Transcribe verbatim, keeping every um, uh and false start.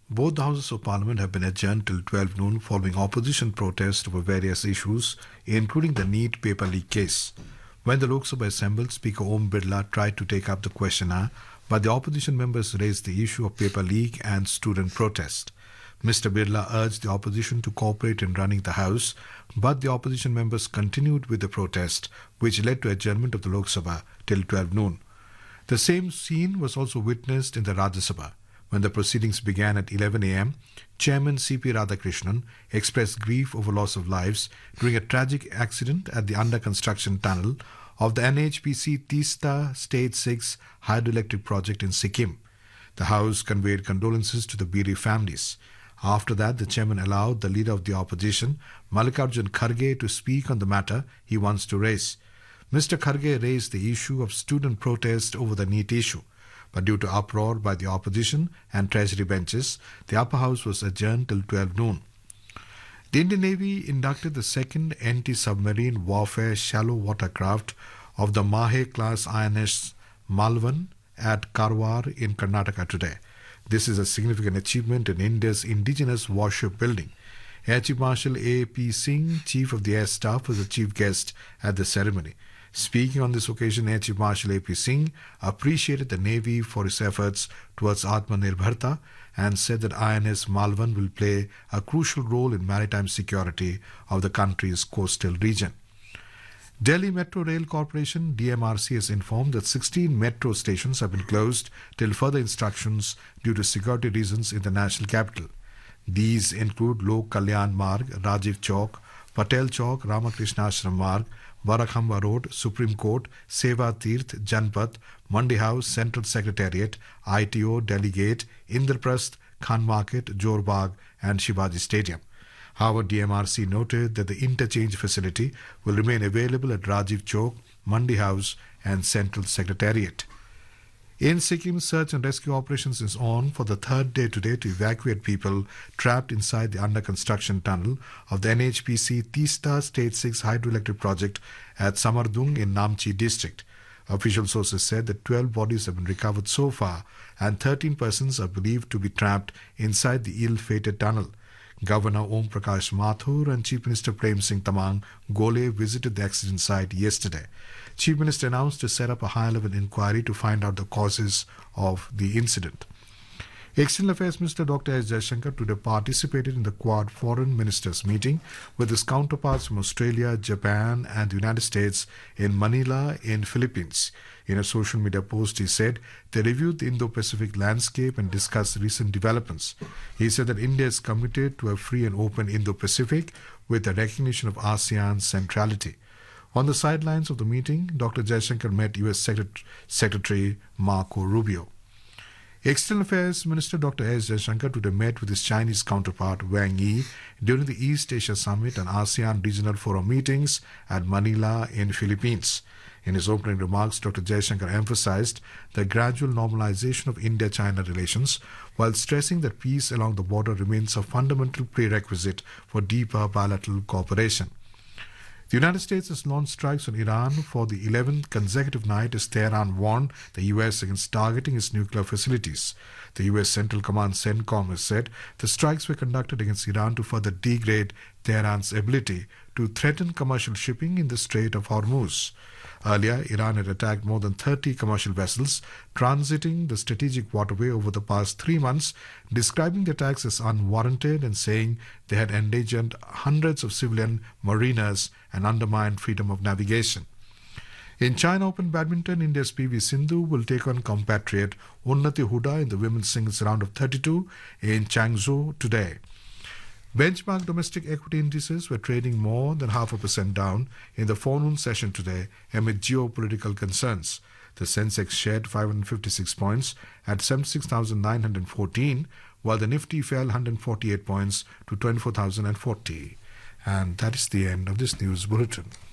Both the Houses of Parliament have been adjourned till twelve noon following opposition protests over various issues, including the NEET paper leak case. When the Lok Sabha assembled, Speaker Om Birla tried to take up the questionnaire, but the opposition members raised the issue of paper leak and student protest. Mister Birla urged the opposition to cooperate in running the House, but the opposition members continued with the protest, which led to adjournment of the Lok Sabha till twelve noon. The same scene was also witnessed in the Rajya Sabha. When the proceedings began at eleven a m, Chairman C P Radhakrishnan expressed grief over loss of lives during a tragic accident at the under-construction tunnel of the N H P C Teesta Stage six hydroelectric project in Sikkim. The House conveyed condolences to the bereaved families. After that, the chairman allowed the leader of the opposition, Mallikarjun Kharge, to speak on the matter he wants to raise. Mister Kharge raised the issue of student protest over the NEET issue. But due to uproar by the opposition and treasury benches, the upper house was adjourned till twelve noon. The Indian Navy inducted the second anti-submarine warfare shallow watercraft of the Mahe-class I N S Malvan at Karwar in Karnataka today. This is a significant achievement in India's indigenous warship building. Air Chief Marshal A P Singh, Chief of the Air Staff, was the chief guest at the ceremony. Speaking on this occasion, Air Chief Marshal A P Singh appreciated the Navy for its efforts towards Atmanirbharta and said that I N S Malvan will play a crucial role in maritime security of the country's coastal region. Delhi Metro Rail Corporation D M R C has informed that sixteen metro stations have been closed till further instructions due to security reasons in the national capital. These include Lok Kalyan Marg, Rajiv Chowk, Patel Chowk, Ramakrishna Ashram Marg, Varakhamba Road, Supreme Court, Seva Tirth, Janpat, Mandi House, Central Secretariat, I T O, Delhi Gate, Indraprasth, Khan Market, Jorbagh and Shivaji Stadium. However, D M R C noted that the interchange facility will remain available at Rajiv Chowk, Mandi House and Central Secretariat. In Sikkim, search and rescue operations is on for the third day today to evacuate people trapped inside the under-construction tunnel of the N H P C Teesta Stage six hydroelectric project at Samardung in Namchi district. Official sources said that twelve bodies have been recovered so far and thirteen persons are believed to be trapped inside the ill-fated tunnel. Governor Om Prakash Mathur and Chief Minister Prem Singh Tamang Gole visited the accident site yesterday. Chief Minister announced to set up a high-level inquiry to find out the causes of the incident. External Affairs Minister Doctor S. Jaishankar today participated in the Quad Foreign Ministers meeting with his counterparts from Australia, Japan and the United States in Manila in Philippines. In a social media post, he said they reviewed the Indo-Pacific landscape and discussed recent developments. He said that India is committed to a free and open Indo-Pacific with the recognition of ASEAN's centrality. On the sidelines of the meeting, Doctor Jaishankar met U S Secret- Secretary Marco Rubio. External Affairs Minister Doctor S. Jaishankar today met with his Chinese counterpart Wang Yi during the East Asia Summit and ASEAN Regional Forum meetings at Manila in Philippines. In his opening remarks, Doctor Jaishankar emphasized the gradual normalization of India-China relations while stressing that peace along the border remains a fundamental prerequisite for deeper bilateral cooperation. The United States has launched strikes on Iran for the eleventh consecutive night as Tehran warned the U S against targeting its nuclear facilities. The U S Central Command CENTCOM has said the strikes were conducted against Iran to further degrade Tehran's ability to threaten commercial shipping in the Strait of Hormuz. Earlier, Iran had attacked more than thirty commercial vessels transiting the strategic waterway over the past three months, describing the attacks as unwarranted and saying they had endangered hundreds of civilian mariners and undermined freedom of navigation. In China Open Badminton, India's P V Sindhu will take on compatriot Unnati Huda in the women's singles round of thirty-two in Changzhou today. Benchmark domestic equity indices were trading more than half a percent down in the forenoon session today amid geopolitical concerns. The Sensex shed five hundred fifty-six points at seventy-six thousand nine hundred fourteen, while the Nifty fell one hundred forty-eight points to twenty-four thousand forty. And that is the end of this news bulletin.